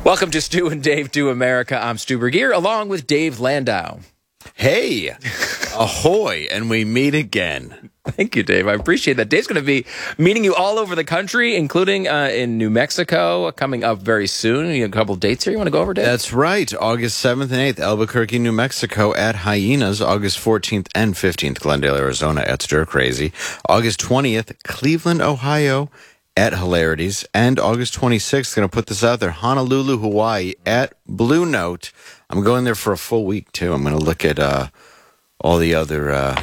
Welcome to Stu and Dave Do America. I'm Stu Bergier, along with Dave Landau. Hey, ahoy, and we meet again. Thank you, Dave. I appreciate that. Dave's going to be meeting you all over the country, including in New Mexico, coming up very soon. You have a couple of dates here you want to go over, Dave? That's right. August 7th and 8th, Albuquerque, New Mexico at Hyenas. August 14th and 15th, Glendale, Arizona at Stir Crazy. August 20th, Cleveland, Ohio at Hilarities. And August 26th, going to put this out there, Honolulu, Hawaii at Blue Note. I'm going there for a full week, too. I'm going to look at all the other,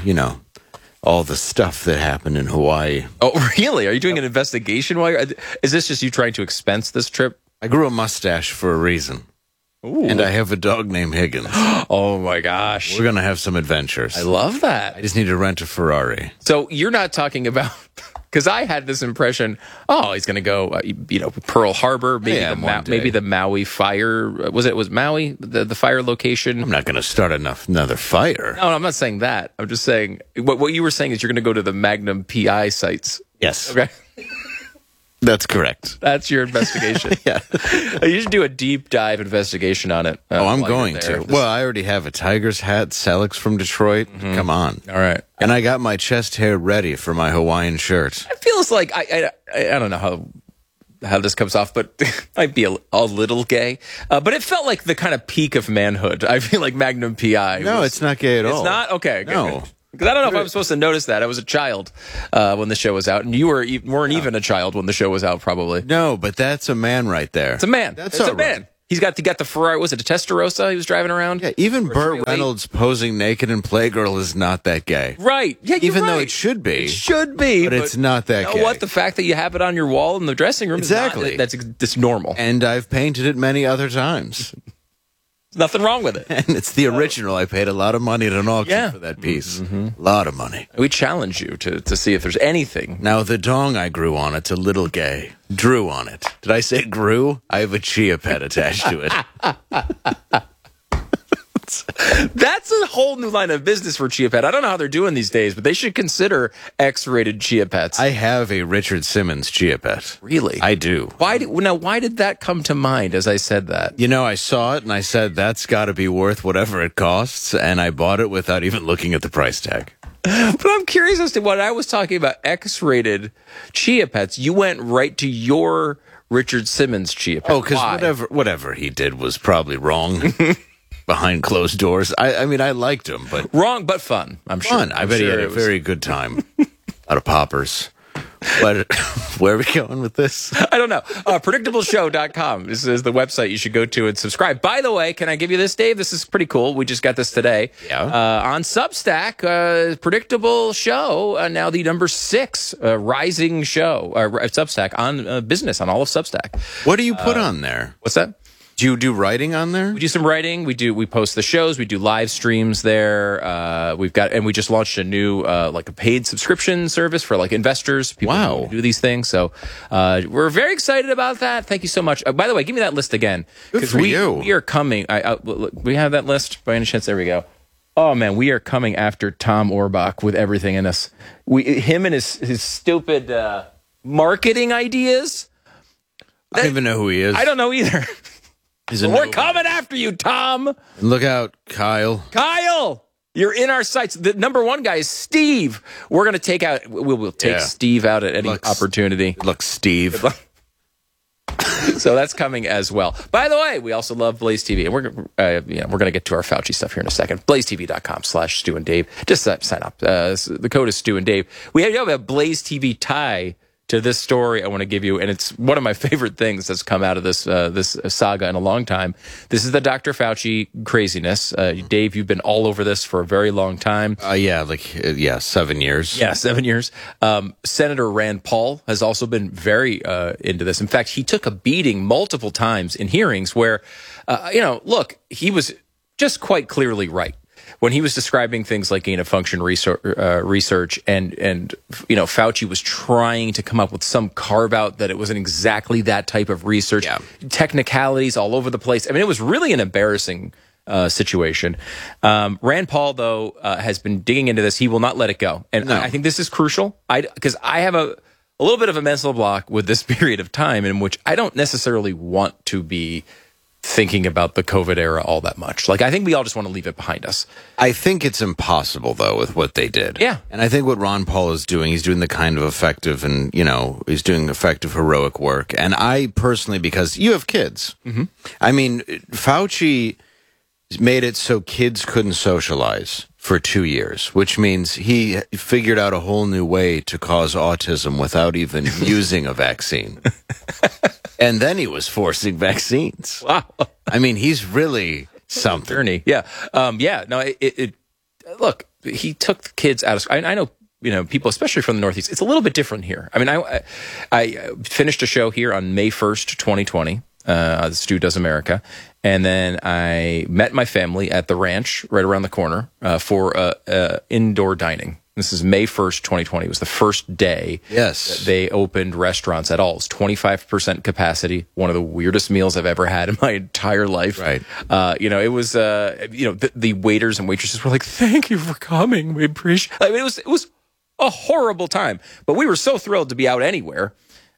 all the stuff that happened in Hawaii. Oh, really? Are you doing an investigation? Is this just you trying to expense this trip? I grew a mustache for a reason. Ooh. And I have a dog named Higgins. Oh, my gosh. We're going to have some adventures. I love that. I just need to rent a Ferrari. So you're not talking about... Because I had this impression, he's going to go, Pearl Harbor, maybe the Maui fire. Was Maui the fire location? I'm not going to start another fire. No, I'm not saying that. I'm just saying what you were saying is you're going to go to the Magnum PI sites. Yes. Okay. That's correct. That's your investigation. Yeah. You should do a deep dive investigation on it. I'm going to. Well, I already have a Tigers hat, Selleck's from Detroit. Mm-hmm. Come on. All right. And I got my chest hair ready for my Hawaiian shirt. It feels like, I don't know how this comes off, but might be a little gay. But it felt like the kind of peak of manhood. I feel like Magnum PI. No, it's not gay at all. It's not? Okay. No. Because I don't know if I was supposed to notice that. I was a child when the show was out, and you weren't even a child when the show was out, probably. No, but that's a man right there. It's a man. It's a man. He got the Ferrari. Was it a Testarossa he was driving around? Yeah, even Burt Reynolds posing naked in Playgirl is not that gay. Right. Yeah, even though it should be. It should be. But it's not that gay. You know what? The fact that you have it on your wall in the dressing room exactly. that's normal. And I've painted it many other times. There's nothing wrong with it. And it's the original. I paid a lot of money at an auction for that piece. Mm-hmm. A lot of money. We challenge you to see if there's anything. Now, the dong I grew on, it's a little gay. Drew on it. Did I say grew? I have a chia pet attached to it. That's a whole new line of business for Chia Pet. I don't know how they're doing these days, but they should consider X-rated Chia Pets. I have a Richard Simmons Chia Pet. Really? I do. Why did that come to mind as I said that? I saw it and I said, that's got to be worth whatever it costs, and I bought it without even looking at the price tag. But I'm curious as to what I was talking about, X-rated Chia Pets. You went right to your Richard Simmons Chia Pet. Oh, because whatever he did was probably wrong. Behind closed doors. I mean, I liked him, but... Wrong, but fun, I'm sure. Fun. I bet he had a very good time. Out of poppers. Where are we going with this? I don't know. PredictableShow.com. This is the website you should go to and subscribe. By the way, can I give you this, Dave? This is pretty cool. We just got this today. Yeah. On Substack, Predictable Show, now the number 6 rising show, Substack, on business, on all of Substack. What do you put on there? What's that? Do you do writing on there? We do some writing. We post the shows. We do live streams there. We just launched a new a paid subscription service for investors. People who do these things. So we're very excited about that. Thank you so much. By the way, give me that list again. Good for you. We are coming. We have that list by any chance? There we go. Oh man, we are coming after Tom Orbach with everything in us. Him and his stupid marketing ideas. I don't even know who he is. I don't know either. We're coming after you, Tom. Look out, Kyle. Kyle, you're in our sights. The number 1 guy is Steve. We're going to take out. We'll take Steve out at any opportunity. Look, Steve. So that's coming as well. By the way, we also love Blaze TV, and we're going to get to our Fauci stuff here in a second. BlazeTV.com/Stu and Dave. Just sign up. The code is Stu and Dave. We have a Blaze TV tie to this story I want to give you, and it's one of my favorite things that's come out of this saga in a long time. This is the Dr. Fauci craziness. Dave, you've been all over this for a very long time. 7 years. Yeah, 7 years. Senator Rand Paul has also been very into this. In fact, he took a beating multiple times in hearings where, look, he was just quite clearly right when he was describing things like gain of function research, and Fauci was trying to come up with some carve out that it wasn't exactly that type of research. Yeah. Technicalities all over the place. I mean, it was really an embarrassing situation. Rand Paul, though, has been digging into this. He will not let it go, and I think this is crucial. Because I have a little bit of a mental block with this period of time in which I don't necessarily want to be thinking about the COVID era all that much. Like, I think we all just want to leave it behind us. I think it's impossible, though, with what they did. Yeah. And I think what Ron Paul is doing, he's doing the kind of effective and, he's doing effective, heroic work. And I personally, because you have kids, I mean, Fauci made it so kids couldn't socialize for 2 years, which means he figured out a whole new way to cause autism without even using a vaccine. And then he was forcing vaccines. Wow. I mean, he's really something. Journey. Yeah. No, look, he took the kids out of school. I know, people, especially from the Northeast, it's a little bit different here. I mean, I finished a show here on May 1st, 2020. Stu Does America. And then I met my family at the ranch right around the corner for indoor dining. This is May 1st, 2020. It was the first day that they opened restaurants at all. It was 25% capacity. One of the weirdest meals I've ever had in my entire life. Right. It was, the waiters and waitresses were like, "Thank you for coming. We appreciate." I mean, it was a horrible time, but we were so thrilled to be out anywhere.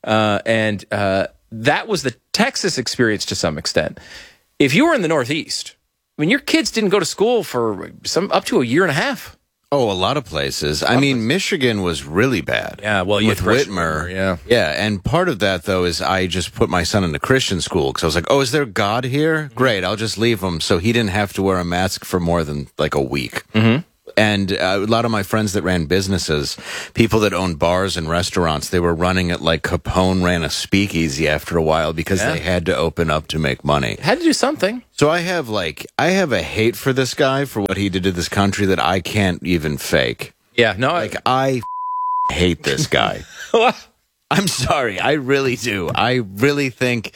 That was the Texas experience to some extent. If you were in the Northeast, I mean, your kids didn't go to school for up to a year and a half. Oh, a lot of places. I mean, Michigan was really bad. Yeah, well, with Whitmer. Yeah. And part of that, though, is I just put my son in a Christian school because I was like, oh, is there God here? Great, I'll just leave him. So he didn't have to wear a mask for more than like a week. Mm-hmm. And a lot of my friends that ran businesses, people that owned bars and restaurants, they were running it like Capone ran a speakeasy after a while because they had to open up to make money. Had to do something. So I have a hate for this guy for what he did to this country that I can't even fake. Yeah, no. I hate this guy. I'm sorry. I really do. I really think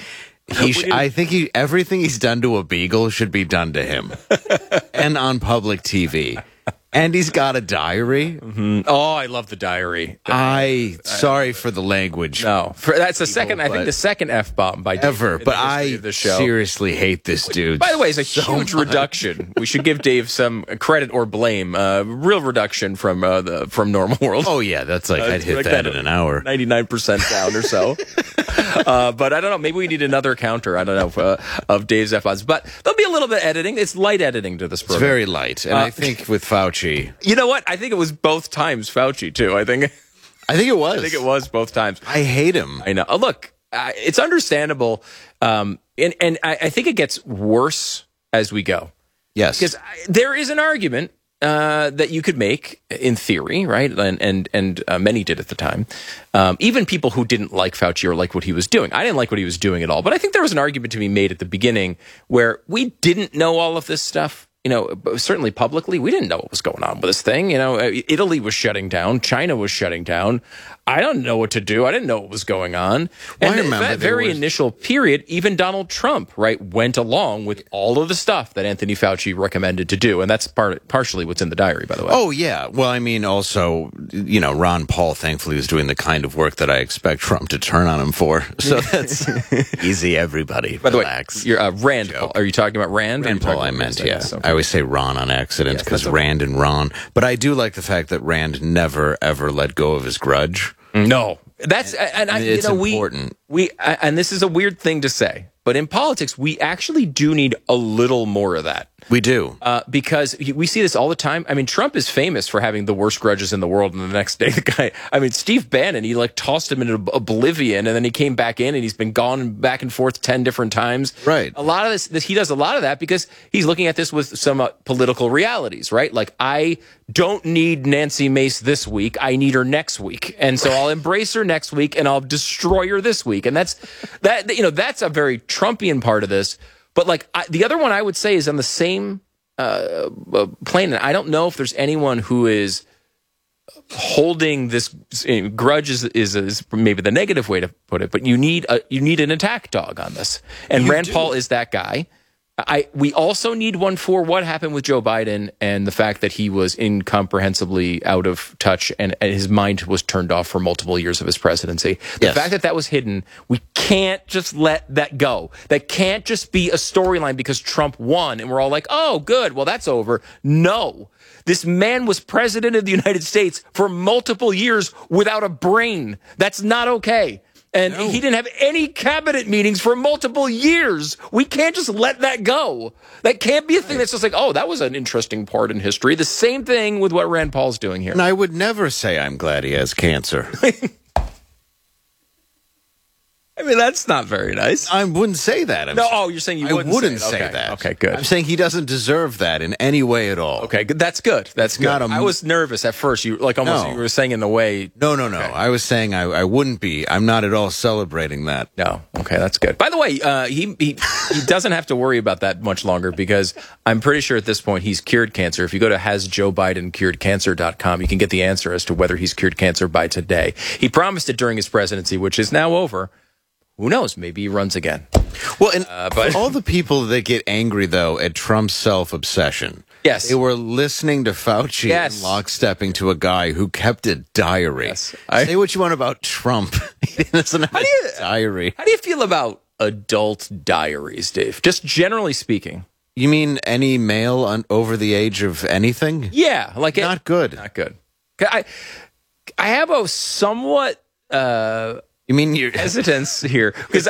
everything he's done to a beagle should be done to him and on public TV. And he's got a diary. Mm-hmm. Oh, I love the diary. Sorry for the language. No, that's the second. I think the second F-bomb by Dave ever. But I seriously hate this dude. By the way, it's a huge reduction. We should give Dave some credit or blame. Real reduction from Normal World. Oh yeah, that's I'd hit that in an hour. 99% down or so. But I don't know. Maybe we need another counter. I don't know of Dave's F-bombs. But there'll be a little bit of editing. It's light editing to this program. It's very light, and I think with Fauci. You know what? I think it was both times Fauci, too. I think it was. I think it was both times. I hate him. I know. Look, it's understandable. And I think it gets worse as we go. Yes. Because there is an argument that you could make in theory, right? And many did at the time. Even people who didn't like Fauci or like what he was doing. I didn't like what he was doing at all. But I think there was an argument to be made at the beginning where we didn't know all of this stuff. Certainly publicly, we didn't know what was going on with this thing. Italy was shutting down. China was shutting down. I don't know what to do. I didn't know what was going on. Well, and that very initial period, even Donald Trump, right, went along with all of the stuff that Anthony Fauci recommended to do. And that's partially what's in the diary, by the way. Oh, yeah. Well, I mean, also, Ron Paul, thankfully, is doing the kind of work that I expect Trump to turn on him for. So that's easy, everybody. By the Relax. way, you're Rand Paul. Are you talking about Rand? Rand Paul, I meant, yeah. Okay. I always say Ron on accident because Rand and Ron. But I do like the fact that Rand never, ever let go of his grudge. No, that's it's important. And this is a weird thing to say, but in politics, we actually do need a little more of that. We do. Because we see this all the time. I mean, Trump is famous for having the worst grudges in the world. And the next day, the guy, Steve Bannon, he tossed him into oblivion and then he came back in and he's been gone back and forth 10 different times. Right. A lot of this, he does a lot of that because he's looking at this with some political realities, right? Like, I don't need Nancy Mace this week. I need her next week. And so I'll embrace her next week and I'll destroy her this week. And that's a very Trumpian part of this. But the other one I would say is on the same plane. And I don't know if there's anyone who is holding this grudge is maybe the negative way to put it. But you need an attack dog on this, and Rand Paul is that guy. We also need one for what happened with Joe Biden and the fact that he was incomprehensibly out of touch and his mind was turned off for multiple years of his presidency. The fact that was hidden, we can't just let that go. That can't just be a storyline because Trump won and we're all like, oh, good, well, that's over. No. This man was president of the United States for multiple years without a brain. That's not okay. And he didn't have any cabinet meetings for multiple years. We can't just let that go. That can't be a thing that's just like, oh, that was an interesting part in history. The same thing with what Rand Paul's doing here. And I would never say I'm glad he has cancer. I mean, that's not very nice. I wouldn't say that. You're saying you wouldn't, I wouldn't say say that. Okay, good. I'm saying he doesn't deserve that in any way at all. Okay, good. That's good. That's good. Not I was nervous at first. You were saying in a way. No. Okay. I was saying I wouldn't be. I'm not at all celebrating that. No. Okay, that's good. By the way, he doesn't have to worry about that much longer because I'm pretty sure at this point he's cured cancer. If you go to hasjoebidencuredcancer.com, you can get the answer as to whether he's cured cancer by today. He promised it during his presidency, which is now over. Who knows? Maybe he runs again. Well, and but all the people that get angry, though, at Trump's self-obsession, yes, they were listening to Fauci and lockstepping to a guy who kept a diary. Yes. Say what you want about Trump. He doesn't have a diary. How do you feel about adult diaries, Dave? Just generally speaking. You mean any male over the age of anything? Yeah. Not good. Not good. I have a somewhat... You mean your hesitance here because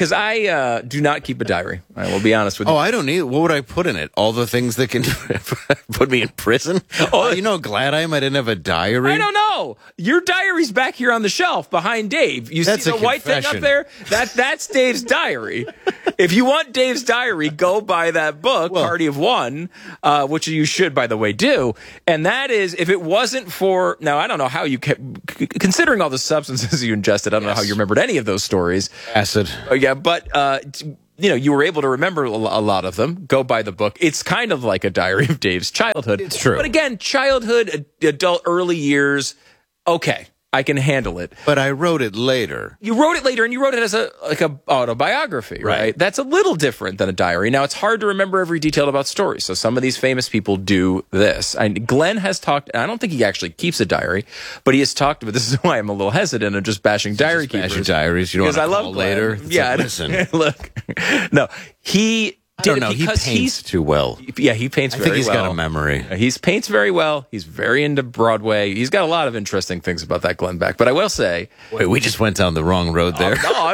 I do not keep a diary. I will be honest with you. Oh, I don't need it. What would I put in it? All the things that can put me in prison? Oh, you know how glad I am I didn't have a diary? I don't know. Your diary's back here on the shelf behind Dave. You see the white thing up there? That's Dave's diary. If you want Dave's diary, go buy that book, Party of One, which you should, by the way, do. And that is, if it wasn't for, now I don't know how you kept, considering all the substances you ingested, I don't know how you remembered any of those stories. Acid. Yeah, but you were able to remember a lot of them. Go buy the book. It's kind of like a diary of Dave's childhood. It's true. But again, childhood, adult, early years, okay, I can handle it. But I wrote it later. You wrote it later, and you wrote it as a autobiography, right? That's a little different than a diary. Now, it's hard to remember every detail about stories, so some of these famous people do this. Glenn has talked, I don't think he actually keeps a diary, but he has talked about, this is why I'm a little hesitant of just bashing diary keepers. Bashing diaries, you don't want to call later? Yeah, listen. Look, no, he... I don't know. He paints too well. Yeah, he paints very well. I think he's got a memory. He paints very well. He's very into Broadway. He's got a lot of interesting things about that Glenn Beck. But I will say... Wait, we just went down the wrong road there.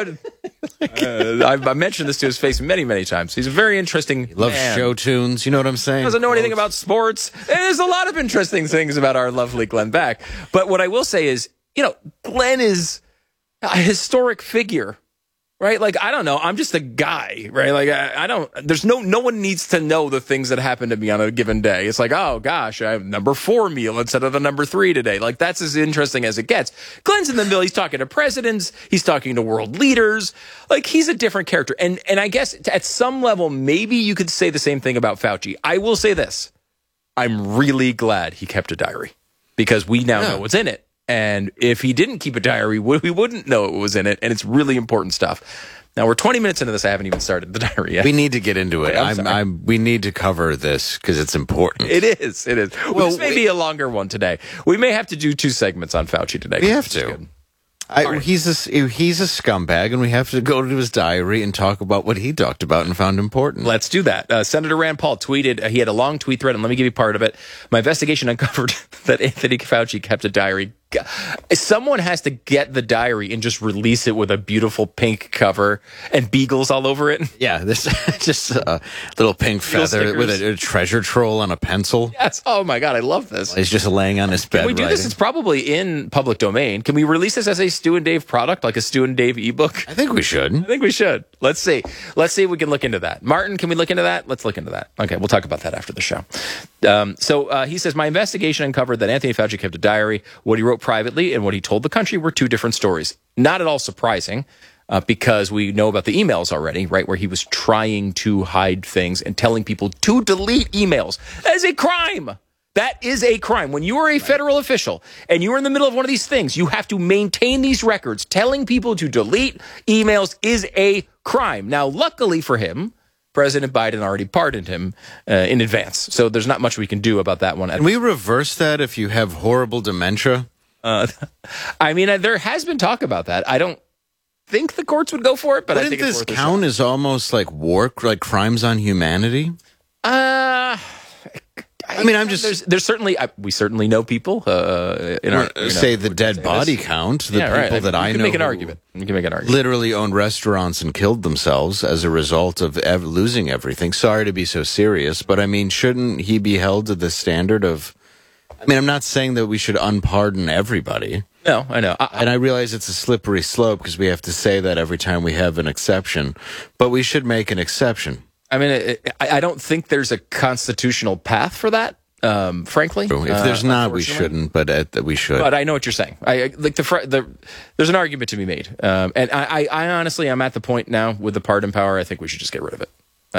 I've mentioned this to his face many, many times. He's a very interesting He loves show tunes. You know what I'm saying? Doesn't know anything about sports. There's a lot of interesting things about our lovely Glenn Beck. But what I will say is, Glenn is a historic figure. Right? Like, I don't know. I'm just a guy, right? Like, I don't, there's no one needs to know the things that happen to me on a given day. It's like, oh gosh, I have number 4 meal instead of the number 3 today. Like, that's as interesting as it gets. Glenn's in the middle. He's talking to presidents. He's talking to world leaders. Like, he's a different character. And I guess at some level, maybe you could say the same thing about Fauci. I will say this. I'm really glad he kept a diary because we now know what's in it. And if he didn't keep a diary, we wouldn't know what was in it. And it's really important stuff. Now, we're 20 minutes into this. I haven't even started the diary yet. We need to get into it. We need to cover this because it's important. It is. Well, this may be a longer one today. We may have to do 2 segments on Fauci today. We have to. He's a scumbag, and we have to go to his diary and talk about what he talked about and found important. Let's do that. Senator Rand Paul tweeted, he had a long tweet thread, and let me give you part of it. My investigation uncovered that Anthony Fauci kept a diary. Someone has to get the diary and just release it with a beautiful pink cover and beagles all over it. Yeah, this just a little pink feather with a treasure troll on a pencil. Yes. Oh my God, I love this. He's just laying on his bed. Can we do this? It's probably in public domain. Can we release this as a Stu and Dave product, like a Stu and Dave ebook? I think we should. Let's see if we can look into that. Martin, can we look into that? Let's look into that. Okay, we'll talk about that after the show. So he says, my investigation uncovered that Anthony Fauci kept a diary. What he wrote privately and what he told the country were 2 different stories. Not at all surprising because we know about the emails already, right, where he was trying to hide things and telling people to delete emails. That is a crime. That is a crime. When you are a federal official and you are in the middle of one of these things, you have to maintain these records. Telling people to delete emails is a crime. Now, luckily for him, President Biden already pardoned him in advance. So there's not much we can do about that one. Can we reverse that if you have horrible dementia? I mean, there has been talk about that. I don't think the courts would go for it, but I think it's worth a shot. Wouldn't this count as almost like war, like crimes on humanity? I mean, I'm just there's certainly we certainly know people in our say the dead body count. The people that I know, make an argument. You can make an argument. Literally owned restaurants and killed themselves as a result of losing everything. Sorry to be so serious, but I mean, shouldn't he be held to the standard of? I mean, I'm not saying that we should unpardon everybody. No, I know. And I realize it's a slippery slope because we have to say that every time we have an exception, but we should make an exception. I mean, I don't think there's a constitutional path for that, frankly. If there's not, we shouldn't, but we should. But I know what you're saying. There's an argument to be made. And I honestly, I'm at the point now with the pardon power, I think we should just get rid of it.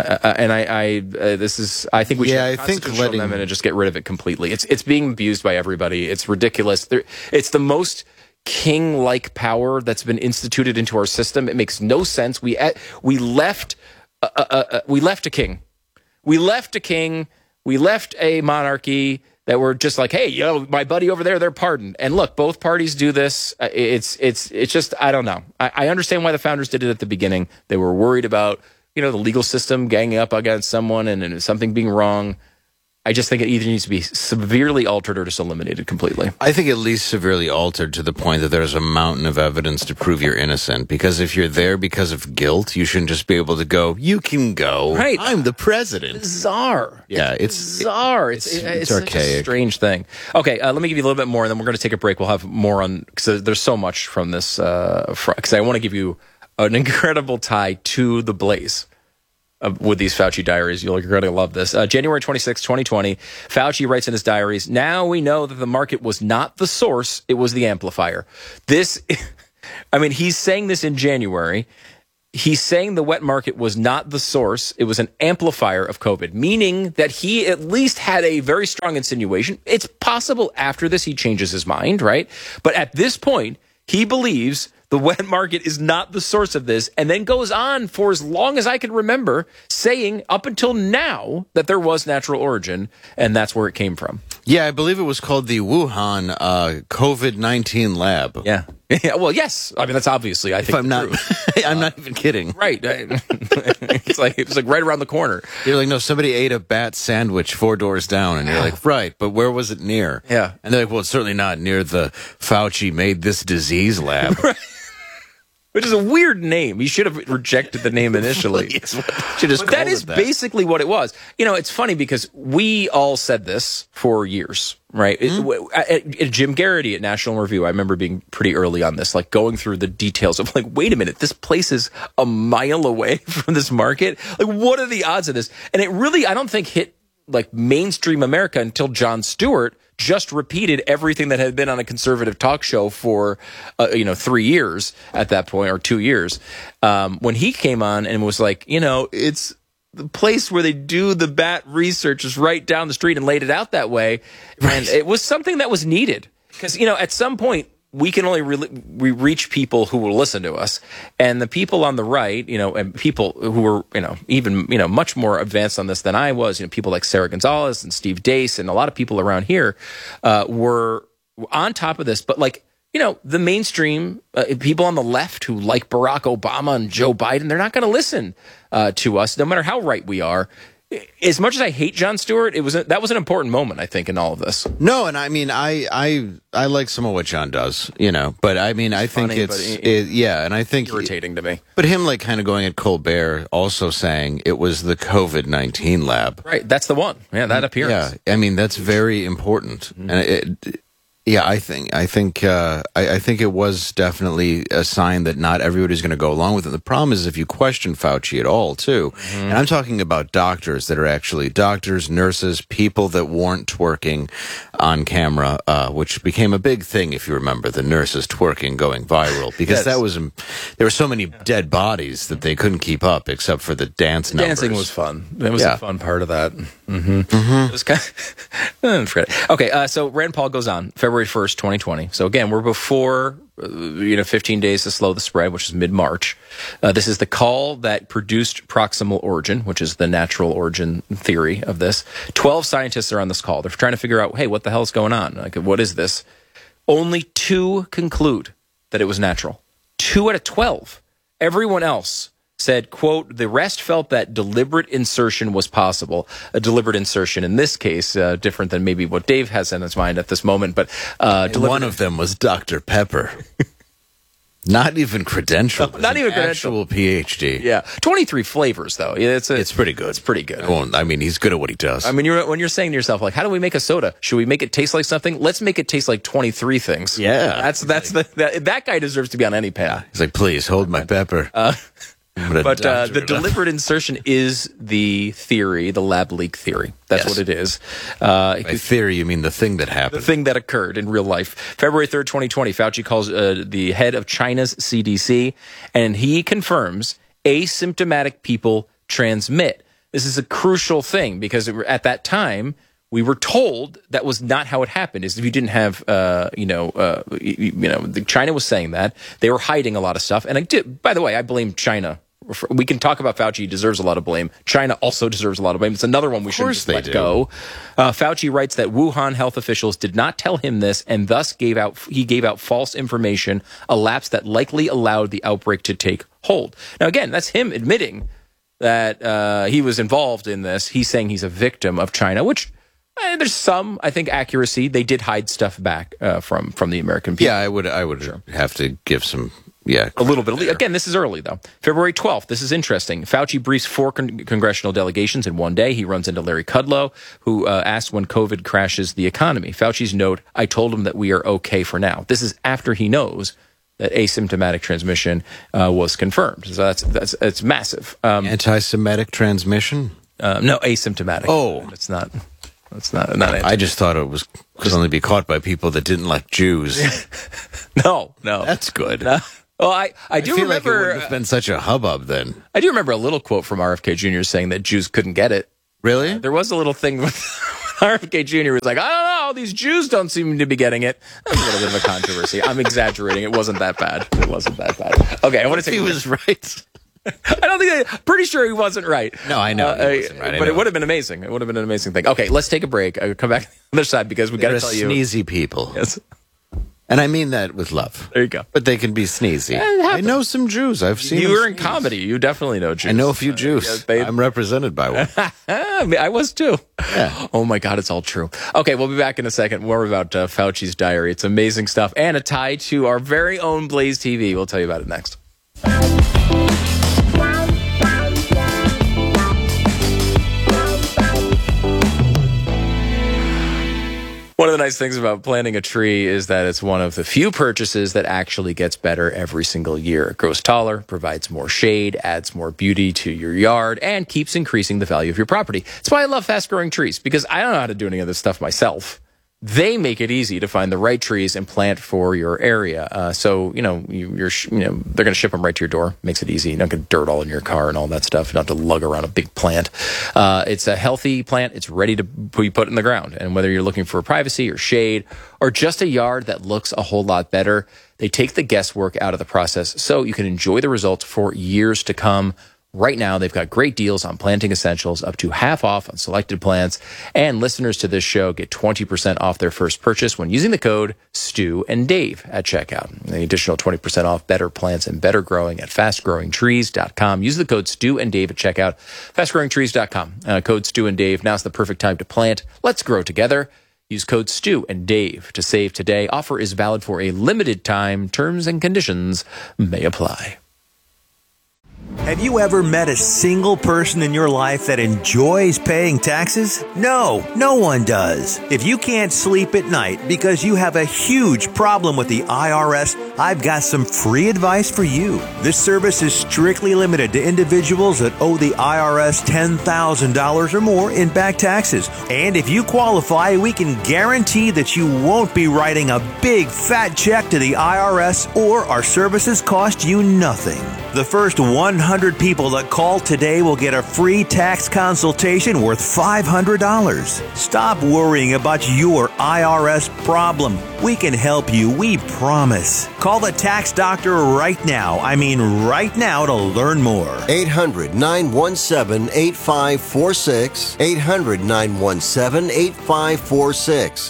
I think we should have a constitutional amendment and just get rid of it completely. It's being abused by everybody. It's ridiculous. It's the most king-like power that's been instituted into our system. It makes no sense. We left a king. We left a king. We left a monarchy that were just like, hey, my buddy over there, they're pardoned. And look, both parties do this. It's just, I don't know. I understand why the founders did it at the beginning. They were worried about the legal system ganging up against someone and something being wrong. I just think it either needs to be severely altered or just eliminated completely. I think at least severely altered to the point that there's a mountain of evidence to prove you're innocent. Because if you're there because of guilt, you shouldn't just be able to go, you can go. Right. I'm the president. Bizarre. Yeah, it's bizarre. It's archaic. Such a strange thing. Okay, let me give you a little bit more, and then we're going to take a break. We'll have more on, because there's so much from this, because I want to give you an incredible tie to the Blaze with these Fauci diaries. You're going to love this. January 26, 2020, Fauci writes in his diaries, now we know that the market was not the source, it was the amplifier. He's saying this in January. He's saying the wet market was not the source, it was an amplifier of COVID, meaning that he at least had a very strong insinuation. It's possible after this he changes his mind, right? But at this point, he believes the wet market is not the source of this, and then goes on for as long as I can remember saying up until now that there was natural origin, and that's where it came from. Yeah, I believe it was called the Wuhan COVID-19 lab. Yeah. Well, yes. I mean, that's obviously, I think, I'm not even kidding. Right. It's like right around the corner. You're like, no, somebody ate a bat sandwich 4 doors down, and you're like, right, but where was it near? Yeah. And they're like, well, it's certainly not near the Fauci made this disease lab. Right. Which is a weird name. You should have rejected the name initially. But that is basically what it was. It's funny because we all said this for years, right? Mm-hmm. Jim Garrity at National Review, I remember being pretty early on this, like going through the details of like, wait a minute, this place is a mile away from this market. Like, what are the odds of this? And it really, I don't think hit like mainstream America until Jon Stewart just repeated everything that had been on a conservative talk show for 3 years at that point, or 2 years, when he came on and was like, it's the place where they do the bat research is right down the street, and laid it out that way. Right. And it was something that was needed because, at some point we can only we reach people who will listen to us, and the people on the right, and people who were, even, much more advanced on this than I was, people like Sarah Gonzalez and Steve Deace and a lot of people around here were on top of this. But like, the mainstream people on the left who like Barack Obama and Joe Biden, they're not going to listen to us, no matter how right we are. As much as I hate Jon Stewart, that was an important moment, I think, in all of this. No, and I mean, I like some of what John does, but I mean, I think and I think irritating to me. But him like kind of going at Colbert, also saying it was the COVID-19 lab, right? That's the one. Yeah, that appearance. Yeah, I mean, that's very important, and I think it was definitely a sign that not everybody's going to go along with it. The problem is if you question Fauci at all, too, and I'm talking about doctors that are actually doctors, nurses, people that weren't twerking on camera, which became a big thing, if you remember, the nurses twerking going viral, because there were so many dead bodies that they couldn't keep up except for the dance numbers. Dancing was fun. It was a fun part of that. Mm-hmm. Mm-hmm. It was kind of, forget it. Okay, so Rand Paul goes on February 1st, 2020. So again, we're before 15 days to slow the spread, which is mid-March. This is the call that produced proximal origin, which is the natural origin theory of this. 12 scientists are on this call. They're trying to figure out, hey, what the hell is going on? Like, what is this? Only 2 conclude that it was natural. 2 out of 12. Everyone else said, quote, the rest felt that deliberate insertion was possible. A deliberate insertion in this case, different than maybe what Dave has in his mind at this moment. But one of them was Dr. Pepper. Not even credentialed. Not even credentialed. Actual PhD. Yeah. 23 flavors, though. It's pretty good. It's pretty good. He's good at what he does. I mean, when you're saying to yourself, like, how do we make a soda? Should we make it taste like something? Let's make it taste like 23 things. Yeah. That guy deserves to be on any panel. He's like, please, hold my pepper. But the deliberate insertion is the theory, the lab leak theory. That's what it is. By theory, you mean the thing that happened. The thing that occurred in real life. February 3rd, 2020, Fauci calls the head of China's CDC, and he confirms asymptomatic people transmit. This is a crucial thing because at that time, we were told that was not how it happened. Is if you didn't have, China was saying that. They were hiding a lot of stuff. And by the way, I blame China. We can talk about Fauci. He deserves a lot of blame. China also deserves a lot of blame. It's another one we shouldn't just let go. Fauci writes that Wuhan health officials did not tell him this and thus gave out false information, a lapse that likely allowed the outbreak to take hold. Now, again, that's him admitting that he was involved in this. He's saying he's a victim of China, which there's some, I think, accuracy. They did hide stuff back from the American people. Yeah, I would have to give some. Yeah, a little bit. Again, this is early, though. February 12th, this is interesting. Fauci briefs 4 congressional delegations in one day. He runs into Larry Kudlow, who asked when COVID crashes the economy. Fauci's note, I told him that we are okay for now. This is after he knows that asymptomatic transmission was confirmed. So that's massive. Anti-Semitic transmission? No, asymptomatic. Oh. It's not anti-Semitic. I just thought it could only be caught by people that didn't like Jews. No. That's good. No. Well, I do feel remember. Like it wouldn't have been such a hubbub then. I do remember a little quote from RFK Jr. saying that Jews couldn't get it. Really? There was a little thing with RFK Jr. was like, I don't know, these Jews don't seem to be getting it. That was a little bit of a controversy. I'm exaggerating. It wasn't that bad. Okay, I want to take. He was right. I don't think. Pretty sure he wasn't right. No, I know he wasn't right. But it would have been amazing. It would have been an amazing thing. Okay, let's take a break. I'll come back to the other side because we got to tell you. Sneezy people. Yes. And I mean that with love. There you go. But they can be sneezy. I know some Jews. I've seen You were in sneeze. comedy. You definitely know Jews. I know a few Jews. I'm represented by one. I was too. Yeah. Oh my God, it's all true. Okay, we'll be back in a second. More about Fauci's diary. It's amazing stuff. And a tie to our very own Blaze TV. We'll tell you about it next. One of the nice things about planting a tree is that it's one of the few purchases that actually gets better every single year. It grows taller, provides more shade, adds more beauty to your yard, and keeps increasing the value of your property. That's why I love fast-growing trees, because I don't know how to do any of this stuff myself. They make it easy to find the right trees and plant for your area. So, they're going to ship them right to your door. Makes it easy. You don't get dirt all in your car and all that stuff. You don't have to lug around a big plant. It's a healthy plant. It's ready to be put in the ground. And whether you're looking for privacy or shade or just a yard that looks a whole lot better, they take the guesswork out of the process so you can enjoy the results for years to come. Right now, they've got great deals on planting essentials, up to half off on selected plants, and listeners to this show get 20% off their first purchase when using the code Stu and Dave at checkout. The additional 20% off better plants and better growing at fastgrowingtrees.com. Use the code Stu and Dave at checkout. Fastgrowingtrees.com. Code Stu and Dave. Now's the perfect time to plant. Let's grow together. Use code Stu and Dave to save today. Offer is valid for a limited time. Terms and conditions may apply. Have you ever met a single person in your life that enjoys paying taxes? No one does. If you can't sleep at night because you have a huge problem with the IRS, I've got some free advice for you. This service is strictly limited to individuals that owe the IRS $10,000 or more in back taxes. And if you qualify, we can guarantee that you won't be writing a big fat check to the IRS, or our services cost you nothing. The first 100 people that call today will get a free tax consultation worth $500. Stop worrying about your IRS problem. We can help you, we promise. Call the tax doctor right now. I mean right now, to learn more. 800-917-8546. 800-917-8546.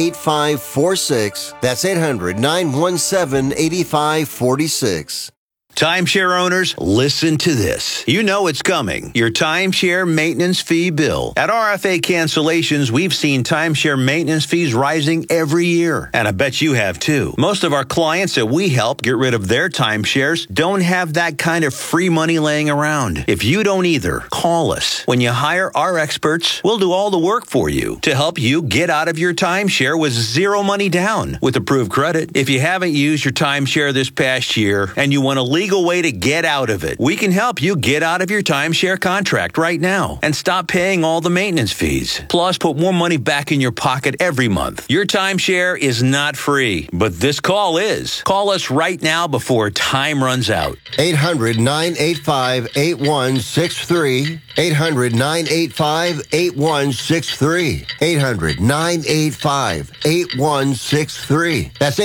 800-917-8546. That's 800-917-8546. Timeshare owners, listen to this. You know it's coming. Your timeshare maintenance fee bill. At RFA Cancellations, we've seen timeshare maintenance fees rising every year. And I bet you have too. Most of our clients that we help get rid of their timeshares don't have that kind of free money laying around. If you don't either, call us. When you hire our experts, we'll do all the work for you to help you get out of your timeshare with zero money down with approved credit. If you haven't used your timeshare this past year and you want a legal way to get out of it, we can help you get out of your timeshare contract right now and stop paying all the maintenance fees. Plus, put more money back in your pocket every month. Your timeshare is not free, but this call is. Call us right now before time runs out. 800-985-8163. 800-985-8163. 800-985-8163. That's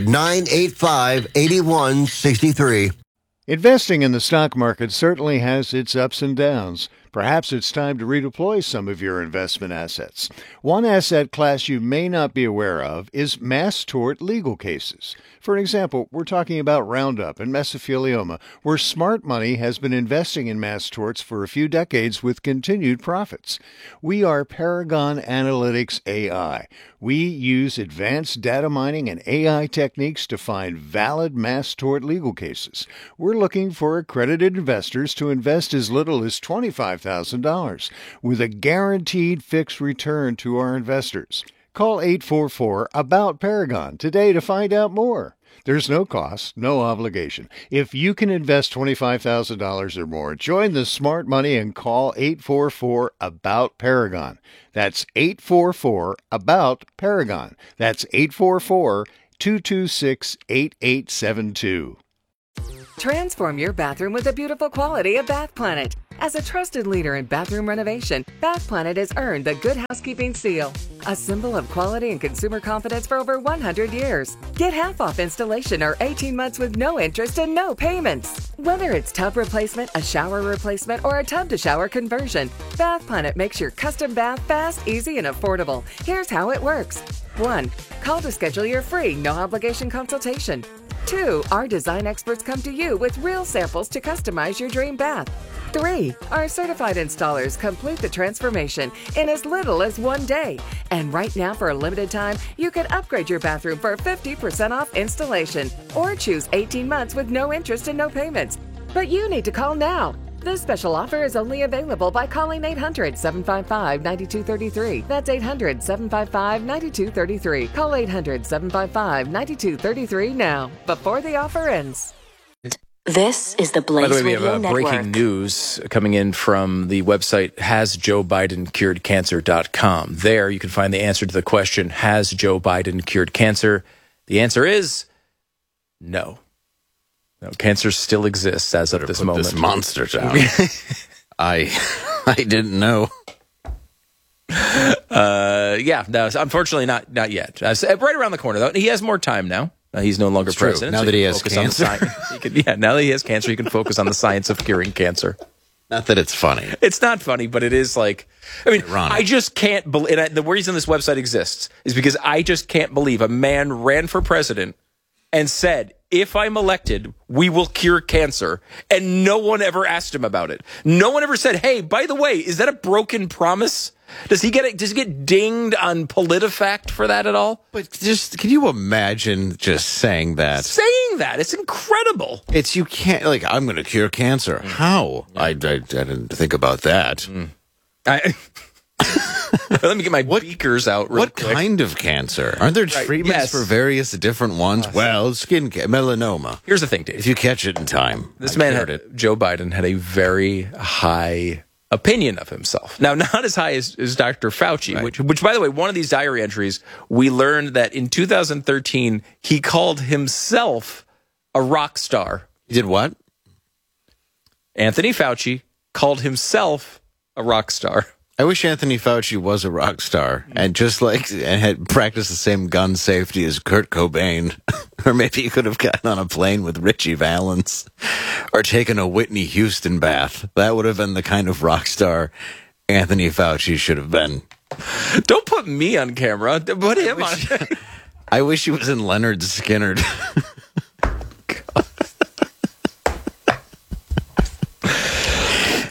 800-985-8163. Investing in the stock market certainly has its ups and downs. Perhaps it's time to redeploy some of your investment assets. One asset class you may not be aware of is mass tort legal cases. For example, we're talking about Roundup and mesothelioma, where smart money has been investing in mass torts for a few decades with continued profits. We are Paragon Analytics AI. We use advanced data mining and AI techniques to find valid mass tort legal cases. We're looking for accredited investors to invest as little as $25,000 with a guaranteed fixed return to our investors. Call 844-ABOUT-PARAGON today to find out more. There's no cost, no obligation. If you can invest $25,000 or more, join the smart money and call 844-ABOUT-PARAGON. That's 844-ABOUT-PARAGON. That's 844-226-8872. Transform your bathroom with the beautiful quality of Bath Planet. As a trusted leader in bathroom renovation, Bath Planet has earned the Good Housekeeping seal, a symbol of quality and consumer confidence for over 100 years. Get half off installation or 18 months with no interest and no payments. Whether it's tub replacement, a shower replacement, or a tub-to-shower conversion, Bath Planet makes your custom bath fast, easy, and affordable. Here's how it works. 1. Call to schedule your free, no-obligation consultation. 2. Our design experts come to you with real samples to customize your dream bath. 3. Our certified installers complete the transformation in as little as 1 day. And right now, for a limited time, you can upgrade your bathroom for 50% off installation or choose 18 months with no interest and no payments. But you need to call now. This special offer is only available by calling 800-755-9233. That's 800-755-9233. Call 800-755-9233 now, before the offer ends. This is the Blaze By the way, we Radio have Network. breaking news coming in from the website HasJoeBidenCuredCancer.com. There you can find the answer to the question, has Joe Biden cured cancer? The answer is no. No, cancer still exists as of this moment. This monster down. I didn't know. No, unfortunately not yet. Right around the corner, though. He has more time now. He's no longer president. Now that he has cancer. Now that he has cancer, he can focus on the science of curing cancer. Not that it's funny. It's not funny, but it is like, I mean, ironic. I just can't believe, and the reason this website exists is because I just can't believe a man ran for president and said, if I'm elected, we will cure cancer. And no one ever asked him about it. No one ever said, hey, by the way, is that a broken promise? Does he get dinged on PolitiFact for that at all? But just, can you imagine just saying that? Saying that, it's incredible. It's, you can't, like, I'm going to cure cancer. How? I didn't think about that. Let me get my beakers out real What quick. kind of cancer? Aren't there treatments for various different ones? Well, skin melanoma. Here's the thing, Dave. If you catch it in time. This man, Joe Biden, had a very high opinion of himself. Now, not as high as Dr. Fauci, Right. which, by the way, one of these diary entries, we learned that in 2013, he called himself a rock star. He did what? Anthony Fauci called himself a rock star. I wish Anthony Fauci was a rock star and just and had practiced the same gun safety as Kurt Cobain. Or maybe he could have gotten on a plane with Richie Valens or taken a Whitney Houston bath. That would have been the kind of rock star Anthony Fauci should have been. Don't put me on camera. Put him on. I wish he was in Leonard Skinner.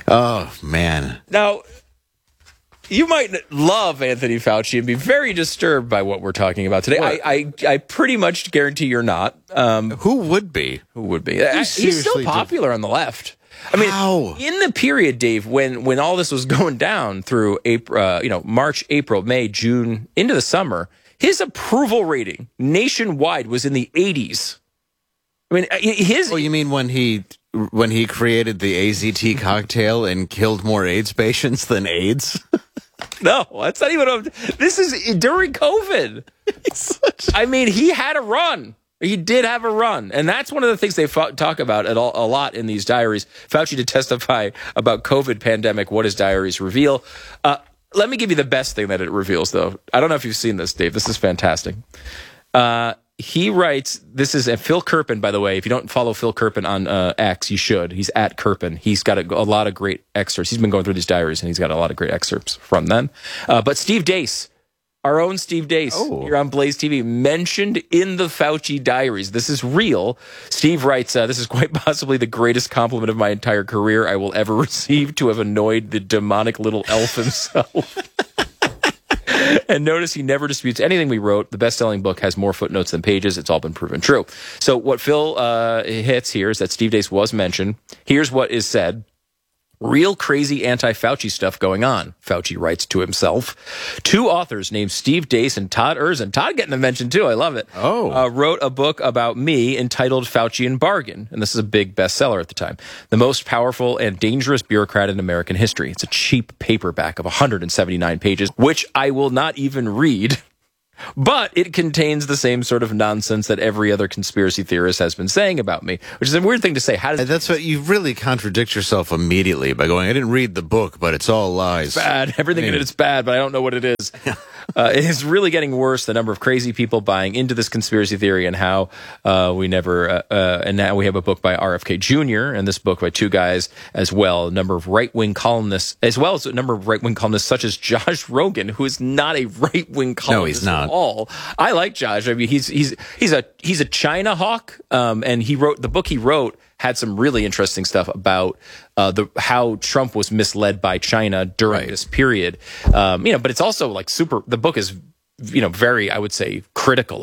Oh, man. Now, you might love Anthony Fauci and be very disturbed by what we're talking about today. I pretty much guarantee you're not. Who would be? Who would be? He's still seriously popular on the left. I mean, How? in the period, Dave, when all this was going down through April, March, April, May, June, into the summer, his approval rating nationwide was in the 80s. I mean, his. Oh, you mean when he created the AZT cocktail and killed more AIDS patients than AIDS? No, that's not even. This is during COVID. I mean, he had a run. He did have a run. And that's one of the things they talk about a lot in these diaries. Fauci to testify about COVID pandemic, what his diaries reveal. Let me give you the best thing that it reveals, though. I don't know if you've seen this, Dave. This is fantastic. He writes, this is Phil Kerpen, by the way. If you don't follow Phil Kerpen on X, you should. He's at Kerpen. He's got a lot of great excerpts. He's been going through these diaries, and he's got a lot of great excerpts from them. But Steve Deace, our own Steve Deace, here on Blaze TV, mentioned in the Fauci diaries. This is real. Steve writes, this is quite possibly the greatest compliment of my entire career I will ever receive, to have annoyed the demonic little elf himself. And notice he never disputes anything we wrote. The best-selling book has more footnotes than pages. It's all been proven true. So what Phil hits here is that Steve Deace was mentioned. Here's what is said. Real crazy anti-Fauci stuff going on, Fauci writes to himself. Two authors named Steve Deace and Todd Erzin, Todd getting a mention too, I love it, wrote a book about me entitled Faucian Bargain, and this is a big bestseller at the time. The most powerful and dangerous bureaucrat in American history. It's a cheap paperback of 179 pages, which I will not even read. But it contains the same sort of nonsense that every other conspiracy theorist has been saying about me, which is a weird thing to say. How does That's what you really contradict yourself immediately by going, I didn't read the book, but it's all lies. Bad. Everything in it is bad, but I don't know what it is. It is really getting worse, the number of crazy people buying into this conspiracy theory, and how and now we have a book by RFK Jr. and this book by two guys as well, a number of right-wing columnists, as well as a number of right-wing columnists such as Josh Rogan, who is not a right-wing columnist. No, he's not. All. I like Josh. I mean, he's a China hawk, and the book he wrote had some really interesting stuff about how Trump was misled by China during this period. But it's also like the book is very, I would say, critical